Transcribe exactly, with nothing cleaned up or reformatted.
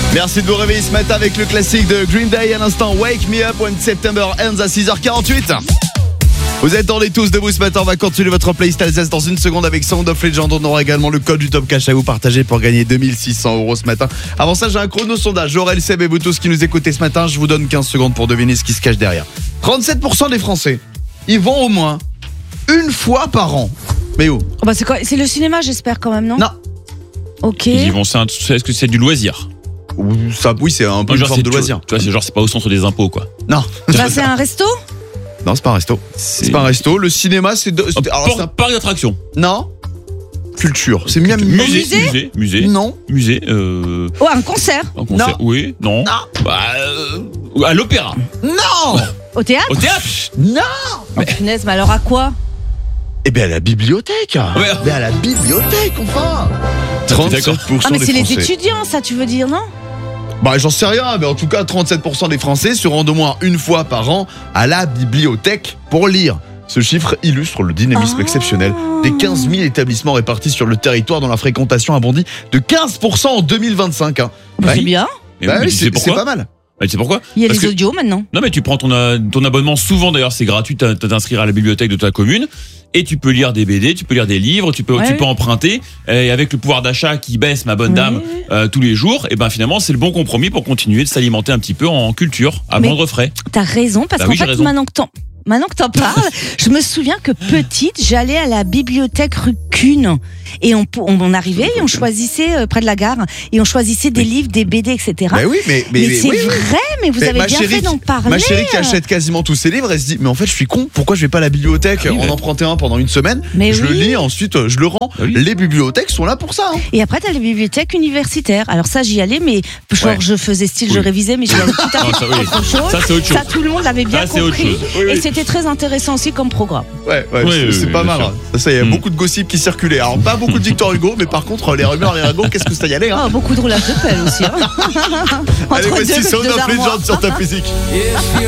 Merci de vous réveiller ce matin avec le classique de Green Day. À l'instant, Wake Me Up When September Ends à six heures quarante-huit. Vous attendez tous debout ce matin, on va continuer votre playlist Alsace dans une seconde avec Sound of Legend. On aura également le code du Top Cash à vous partager pour gagner deux mille six cents euros ce matin. Avant ça, j'ai un chrono sondage. Aurel, Seb et vous tous qui nous écoutez ce matin, je vous donne quinze secondes pour deviner ce qui se cache derrière. trente-sept pour cent des Français, ils vont au moins une fois par an. Mais où? Oh bah c'est quoi? C'est le cinéma, j'espère quand même, non? Non. Ok. Ils vont, c'est un- est-ce que c'est du loisir? Ça, oui, c'est un peu Non, une genre, forme c'est- de loisir. Tu vois, c'est genre, c'est pas au centre des impôts, quoi. Non, Bah c'est un resto? non, c'est pas un resto. C'est pas un resto. Le cinéma, c'est de... Oh, alors, por- c'est un- parc d'attractions. Non. Culture. C'est mieux. Musée, musée musée, musée, Non. musée, euh, Oh, un concert? un concert. Non. Oui, non. Non. Bah, euh, à l'opéra. Non. Au théâtre? Au théâtre. Non. Oh punaise, mais alors à quoi? Eh bien, à la bibliothèque. Ouais. Mais à la bibliothèque, enfin. trente-sept pour cent Ah mais des c'est les Français. étudiants, ça tu veux dire, non? Bah, j'en sais rien, mais en tout cas, trente-sept pour cent des Français se rendent au moins une fois par an à la bibliothèque pour lire. Ce chiffre illustre le dynamisme Ah. exceptionnel des quinze mille établissements répartis sur le territoire dont la fréquentation a bondi de quinze pour cent en deux mille vingt-cinq. Hein. Bah, Bah, c'est bien. Et bah oui, oui, mais tu sais c'est c'est pourquoi? pas mal. Bah, tu sais pourquoi? Il y a Parce les que- audios maintenant. Non, mais tu prends ton, euh, ton abonnement, souvent d'ailleurs c'est gratuit, t'as- t'as t'inscrire à la bibliothèque de ta commune, et tu peux lire des B D, tu peux lire des livres, tu peux, Ouais, tu oui. peux emprunter, et avec le pouvoir d'achat qui baisse, ma bonne Oui, dame, oui. euh, tous les jours, et ben finalement c'est le bon compromis pour continuer de s'alimenter un petit peu en culture, à Mais- moindre frais. T'as raison, parce Bah qu'en oui, j'ai fait, raison. maintenant que t'en, maintenant que t'en parles, je me souviens que petite, j'allais à la bibliothèque rue Cune. Et on, on, on arrivait et on choisissait, euh, près de la gare, et on choisissait des livres, des B D, et cetera. Bah oui, mais, mais, mais mais- c'est oui, oui. vrai, mais vous Mais avez ma bien chérie fait d'en qui- parler. Ma chérie qui achète quasiment tous ses livres, elle se dit, mais en fait, je suis con, pourquoi je vais pas à la bibliothèque Ah oui, en mais- emprunter un pendant une semaine? Mais je le oui. lis, ensuite euh, je le rends. Ah oui. Les bibliothèques sont là pour ça. Hein. Et après, t'as les bibliothèques universitaires. Alors ça, j'y allais, mais genre, Ouais. je faisais style, je Oui. révisais, mais j'y allais tout à Non, fait ça, oui. autre chose. Ça c'est autre chose. Ça, tout le monde l'avait bien Ça, c'est autre compris. chose. Oui, oui. Et c'était très intéressant aussi comme programme. Ouais, ouais, Oui, c'est oui, c'est oui, pas bien mal. sûr. Hein. Ça, il y a Mm. beaucoup de gossip qui circulaient. Alors, pas beaucoup de Victor Hugo, mais par contre, les rumeurs, les ragots, qu'est-ce que ça y allait, hein. Oh, beaucoup de roulage de pelle aussi. Hein. Allez, Entre voici deux- Sound deux of armoires. Legend sur ta physique.